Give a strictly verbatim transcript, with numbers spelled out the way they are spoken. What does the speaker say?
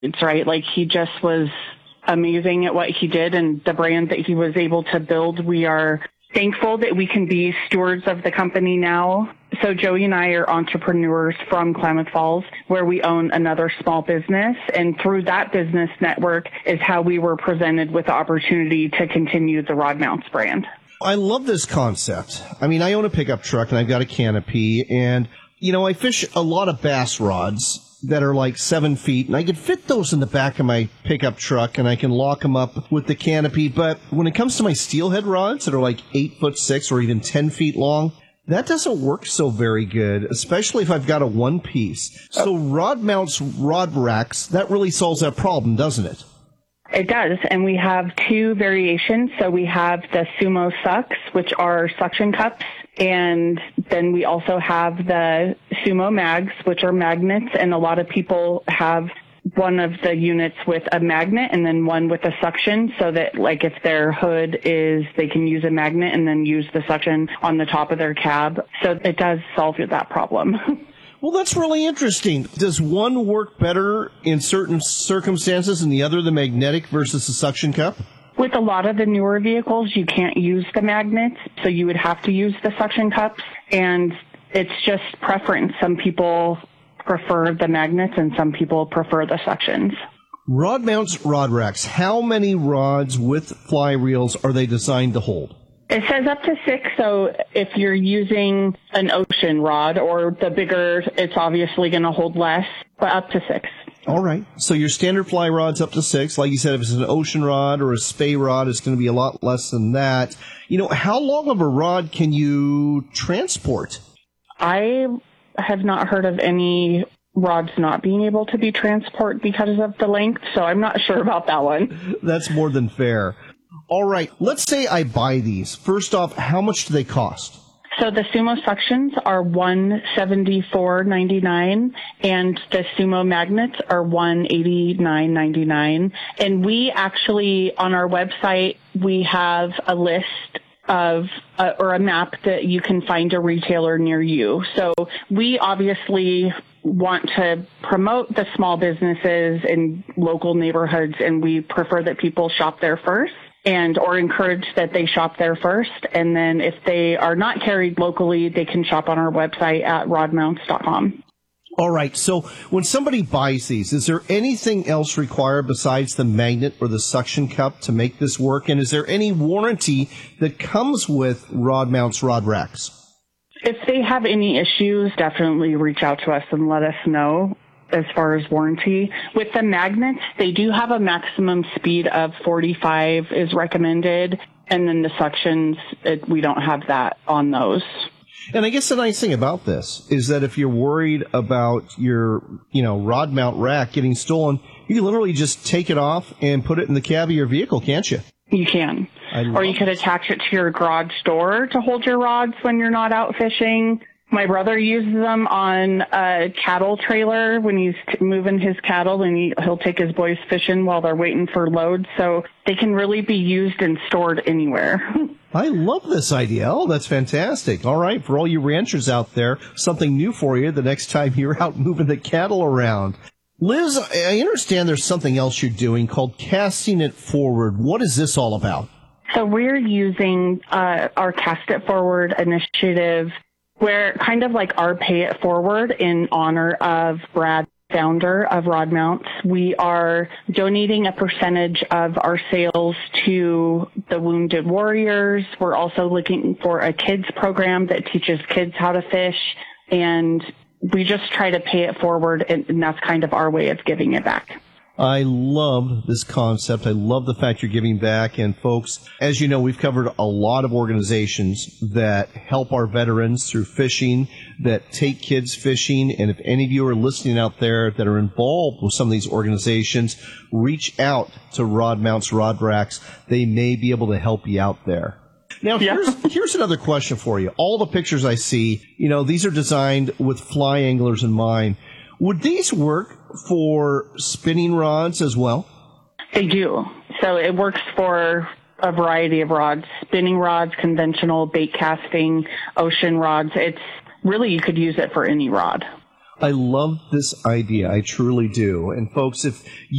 It's right. Like, he just was amazing at what he did and the brand that he was able to build. We are thankful that we can be stewards of the company now. So Joey and I are entrepreneurs from Klamath Falls, where we own another small business. And through that business network is how we were presented with the opportunity to continue the Rod Mounts brand. I love this concept. I mean, I own a pickup truck and I've got a canopy, and, you know, I fish a lot of bass rods that are like seven feet, and I can fit those in the back of my pickup truck, and I can lock them up with the canopy. But when it comes to my steelhead rods that are like eight foot six or even ten feet long, that doesn't work so very good, especially if I've got a one piece. So Rod Mounts rod racks, that really solves that problem, doesn't it? It does, and we have two variations. So we have the Sumo Sucks, which are suction cups, and then we also have the Sumo Mags, which are magnets, and a lot of people have one of the units with a magnet and then one with a suction, so that, like, if their hood is, they can use a magnet and then use the suction on the top of their cab. So it does solve that problem. Well, that's really interesting. Does one work better in certain circumstances and the other the magnetic versus the suction cup? With a lot of the newer vehicles, you can't use the magnets, so you would have to use the suction cups, and it's just preference. Some people prefer the magnets and some people prefer the suctions. Rod Mounts rod racks, how many rods with fly reels are they designed to hold? It says up to six, so if you're using an ocean rod or the bigger, it's obviously going to hold less, but up to six. All right. So your standard fly rod's up to six. Like you said, if it's an ocean rod or a spey rod, it's going to be a lot less than that. You know, how long of a rod can you transport? I have not heard of any rods not being able to be transported because of the length, so I'm not sure about that one. That's more than fair. All right, let's say I buy these. First off, how much do they cost? So the Sumo suctions are one hundred seventy-four ninety-nine, and the Sumo magnets are one hundred eighty-nine ninety-nine. And we actually, on our website, we have a list of uh, or a map that you can find a retailer near you. So we obviously want to promote the small businesses in local neighborhoods, and we prefer that people shop there first. And or encourage that they shop there first. And then if they are not carried locally, they can shop on our website at rod mounts dot com. All right. So when somebody buys these, is there anything else required besides the magnet or the suction cup to make this work? And is there any warranty that comes with Rod Mounts rod racks? If they have any issues, definitely reach out to us and let us know. As far as warranty, with the magnets, they do have a maximum speed of forty-five is recommended, and then the suctions, it, we don't have that on those. And I guess the nice thing about this is that if you're worried about your, you know, rod mount rack getting stolen, you can literally just take it off and put it in the cab of your vehicle, can't you? You can. Or you could attach it to your garage door to hold your rods when you're not out fishing. My brother uses them on a cattle trailer when he's t- moving his cattle, and he, he'll take his boys fishing while they're waiting for loads. So they can really be used and stored anywhere. I love this idea. Oh, that's fantastic. All right, for all you ranchers out there, something new for you the next time you're out moving the cattle around. Liz, I understand there's something else you're doing called Casting It Forward. What is this all about? So we're using uh, our Cast It Forward initiative. We're kind of like our Pay It Forward in honor of Brad, founder of Rod Mounts. We are donating a percentage of our sales to the Wounded Warriors. We're also looking for a kids program that teaches kids how to fish, and we just try to pay it forward, and that's kind of our way of giving it back. I love this concept. I love the fact you're giving back. And folks, as you know, we've covered a lot of organizations that help our veterans through fishing, that take kids fishing. And if any of you are listening out there that are involved with some of these organizations, reach out to Rod Mounts Rod Racks. They may be able to help you out there. Now, here's, here's another question for you. All the pictures I see, you know, these are designed with fly anglers in mind. Would these work for spinning rods as well? They do. So it works for a variety of rods, spinning rods, conventional bait casting, ocean rods. It's really, you could use it for any rod. I love this idea. I truly do. And folks, if